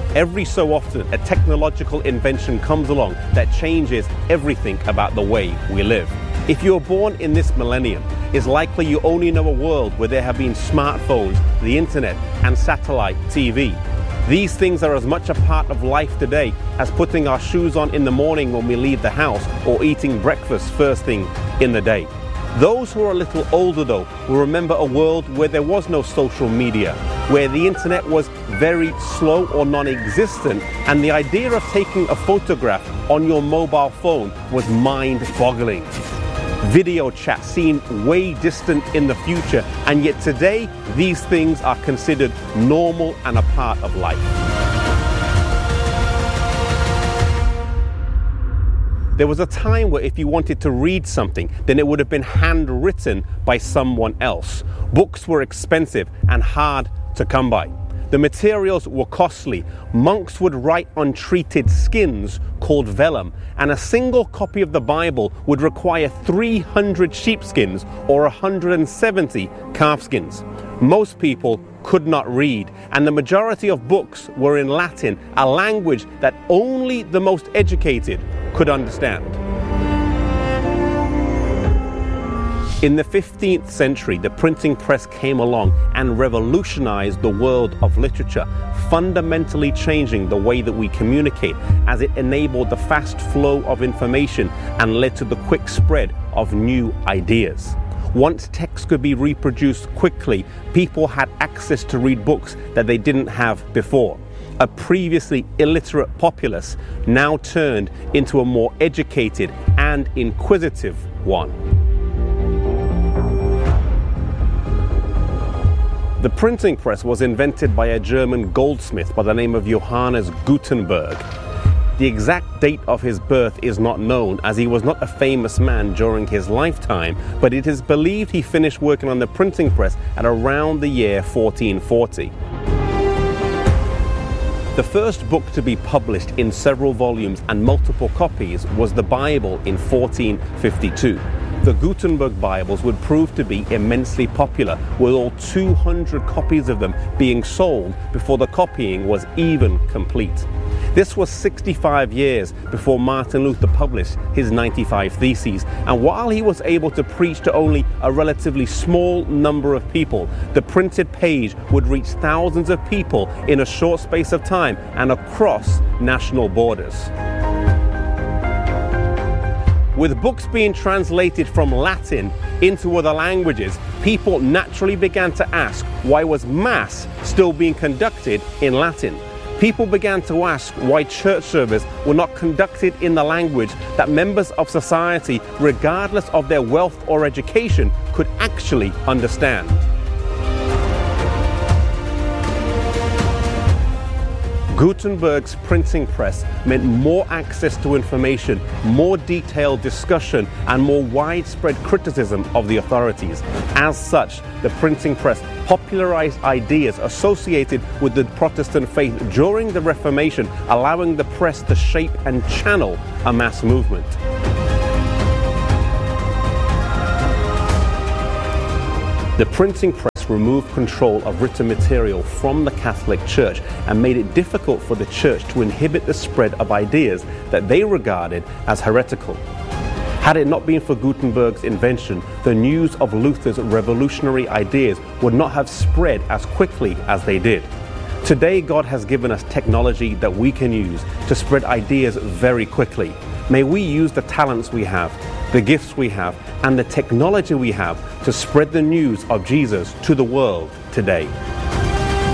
Every so often, a technological invention comes along that changes everything about the way we live. If you're born in this millennium, it's likely you only know a world where there have been smartphones, the internet, and satellite TV. These things are as much a part of life today as putting our shoes on in the morning when we leave the house or eating breakfast first thing in the day. Those who are a little older, though, will remember a world where there was no social media, where the internet was very slow or non-existent, and the idea of taking a photograph on your mobile phone was mind-boggling. Video chat seemed way distant in the future, and yet today these things are considered normal and a part of life. There was a time where if you wanted to read something, then it would have been handwritten by someone else. Books were expensive and hard to come by. The materials were costly. Monks would write on treated skins called vellum, and a single copy of the Bible would require 300 sheepskins or 170 calfskins. Most people could not read, and the majority of books were in Latin, a language that only the most educated could understand. In the 15th century, the printing press came along and revolutionized the world of literature, fundamentally changing the way that we communicate, as it enabled the fast flow of information and led to the quick spread of new ideas. Once text could be reproduced quickly, people had access to read books that they didn't have before. A previously illiterate populace now turned into a more educated and inquisitive one. The printing press was invented by a German goldsmith by the name of Johannes Gutenberg. The exact date of his birth is not known, as he was not a famous man during his lifetime, but it is believed he finished working on the printing press at around the year 1440. The first book to be published in several volumes and multiple copies was the Bible in 1452. The Gutenberg Bibles would prove to be immensely popular, with all 200 copies of them being sold before the copying was even complete. This was 65 years before Martin Luther published his 95 Theses, and while he was able to preach to only a relatively small number of people, the printed page would reach thousands of people in a short space of time and across national borders. With books being translated from Latin into other languages, people naturally began to ask, why was Mass still being conducted in Latin? People began to ask why church services were not conducted in the language that members of society, regardless of their wealth or education, could actually understand. Gutenberg's printing press meant more access to information, more detailed discussion, and more widespread criticism of the authorities. As such, the printing press popularized ideas associated with the Protestant faith during the Reformation, allowing the press to shape and channel a mass movement. The printing press removed control of written material from the Catholic Church and made it difficult for the Church to inhibit the spread of ideas that they regarded as heretical. Had it not been for Gutenberg's invention, the news of Luther's revolutionary ideas would not have spread as quickly as they did. Today, God has given us technology that we can use to spread ideas very quickly. May we use the talents we have, the gifts we have, and the technology we have to spread the news of Jesus to the world today.